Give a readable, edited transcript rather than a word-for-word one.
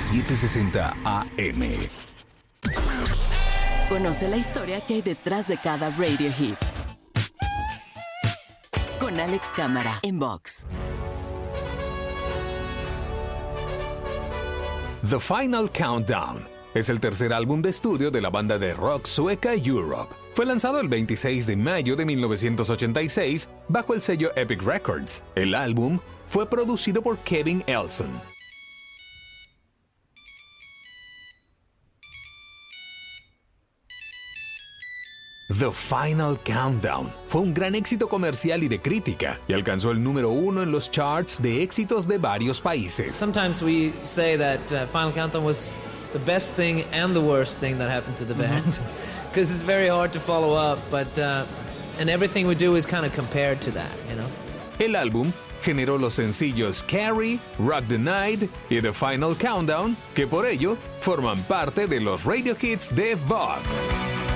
760 AM. Conoce la historia que hay detrás de cada radio hit. Con Alex Cámara en Vox. The Final Countdown es el tercer álbum de estudio de la banda de rock sueca Europe. Fue lanzado el 26 de mayo de 1986 bajo el sello Epic Records. El álbum fue producido por Kevin Elson. The Final Countdown fue un gran éxito comercial y de crítica y alcanzó el número 1 en los charts de éxitos de varios países. Sometimes we say that Final Countdown was the best thing and the worst thing that happened to the band, because it's very hard to follow up, but and everything we do is kind of compared to that, you know. El álbum generó los sencillos Carrie, Rock the Night y The Final Countdown, que por ello forman parte de los radio hits de Vox.